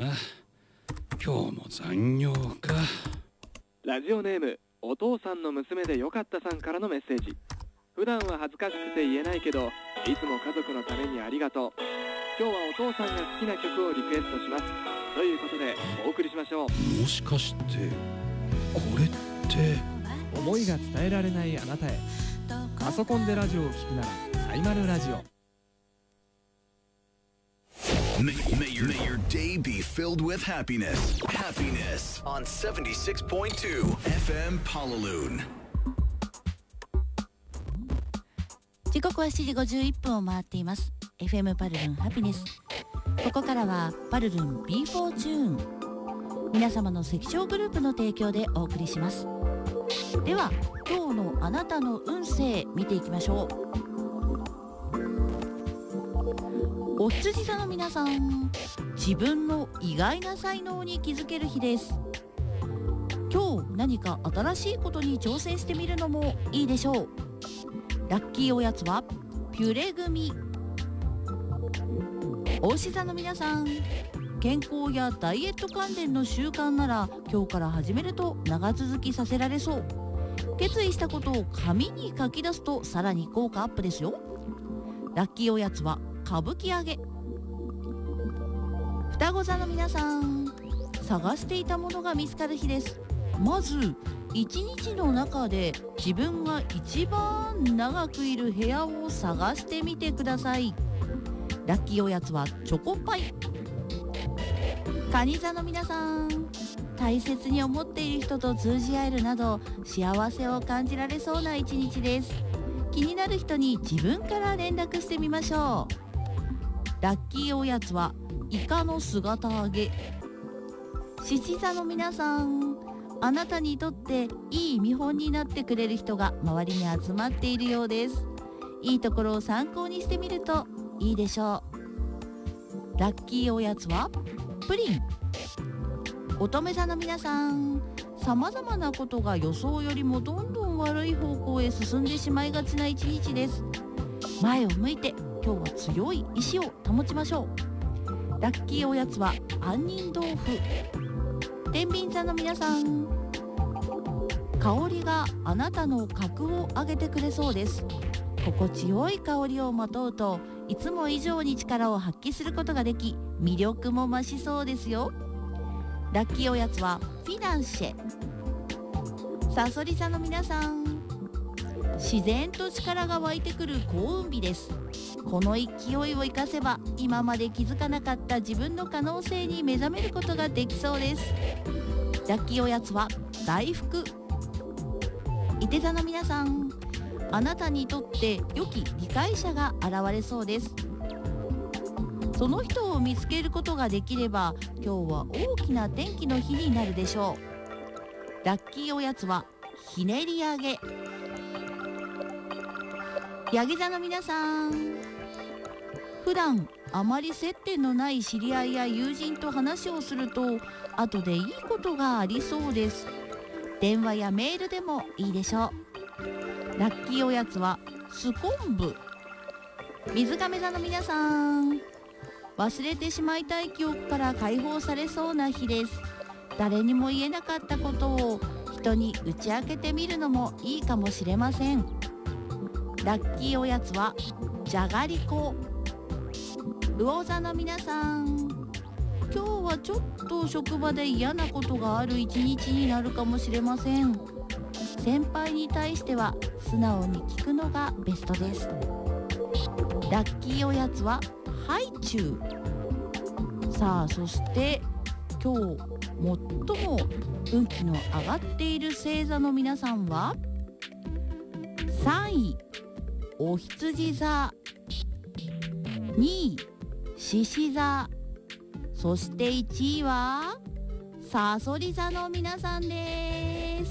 今日も残業か。 ラジオネームお父さんの娘でよかったさんからのメッセージ。普段は恥ずかしくて言えないけど、いつも家族のためにありがとう。今日はお父さんが好きな曲をリクエストします。ということでお送りしましょう。 もしかしてこれって思いが伝えられないあなたへ。パソコンでラジオを聞くならサイマルラジオ。 May your day be filled with happiness. Happiness on 76.2 FM Palaloon. 時刻は7時51分を回っています。 FM パルルンハピネス。ここからはパルルン B4 チューン、皆様の関所グループの提供でお送りします。では今日のあなたの運勢見ていきましょう。お羊座の皆さん、自分の意外な才能に気づける日です。今日何か新しいことに挑戦してみるのもいいでしょう。ラッキーおやつはピュレグミ。牡牛座の皆さん、健康やダイエット関連の習慣なら今日から始めると長続きさせられそう。決意したことを紙に書き出すとさらに効果アップですよ。ラッキーおやつは歌舞伎揚げ。双子座の皆さん、探していたものが見つかる日です。まず一日の中で自分が一番長くいる部屋を探してみてください。ラッキーおやつはチョコパイ。蟹座の皆さん、大切に思っている人と通じ合えるなど幸せを感じられそうな一日です。気になる人に自分から連絡してみましょう。ラッキーおやつはイカの姿揚げ。獅子座の皆さん、あなたにとっていい見本になってくれる人が周りに集まっているようです。いいところを参考にしてみるといいでしょう。ラッキーおやつはプリン。乙女座の皆さん、様々なことが予想よりもどんどん悪い方向へ進んでしまいがちな一日です。前を向いて今日は強い意志を保ちましょう。ラッキーおやつは杏仁豆腐。天秤座の皆さん、香りがあなたの格を上げてくれそうです。心地よい香りをまとうといつも以上に力を発揮することができ、魅力も増しそうですよ。ラッキーおやつはフィナンシェ。さそり座の皆さん、自然と力が湧いてくる幸運日です。この勢いを生かせば今まで気づかなかった自分の可能性に目覚めることができそうです。ラッキーおやつは大福。いて座の皆さん、あなたにとって良き理解者が現れそうです。その人を見つけることができれば今日は大きな転機の日になるでしょう。ラッキーおやつはひねり揚げ。ヤギ座の皆さん、普段あまり接点のない知り合いや友人と話をすると後でいいことがありそうです。電話やメールでもいいでしょう。ラッキーおやつはスコンブ。水亀座の皆さん、忘れてしまいたい記憶から解放されそうな日です。誰にも言えなかったことを人に打ち明けてみるのもいいかもしれません。ラッキーおやつはじゃがりこ。魚座の皆さん、今日はちょっと職場で嫌なことがある一日になるかもしれません。先輩に対しては素直に聞くのがベストです。ラッキーおやつはハイチュウ。さあ、そして今日最も運気の上がっている星座の皆さんは3位お羊座、2位獅子座、そして1位はさそり座の皆さんです。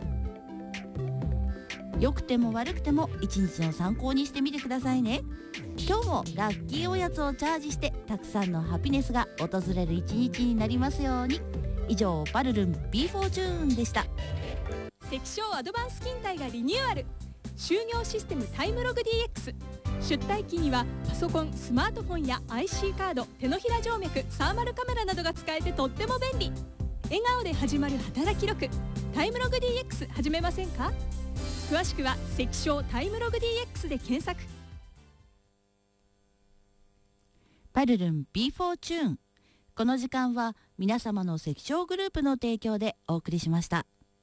良くても悪くても一日の参考にしてみてくださいね。今日もラッキーおやつをチャージしてたくさんのハピネスが訪れる一日になりますように。以上、パルルン B4 チューンでした。 関所アドバンス勤怠がリニューアル。就業システムタイムログ DX。 出退勤にはパソコン、スマートフォンや IC カード、手のひら静脈、サーマルカメラなどが使えてとっても便利。笑顔で始まる働き力、タイムログ DX 始めませんか？詳しくは関証タイムログ DX で検索。 パルルン B4 チューン。この時間は皆様の関証グループの提供でお送りしました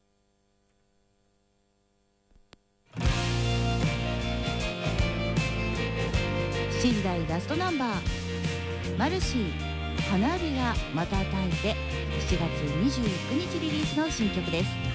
。7時台ラストナンバー、マルシー花火がまたたいて、7月29日リリースの新曲です。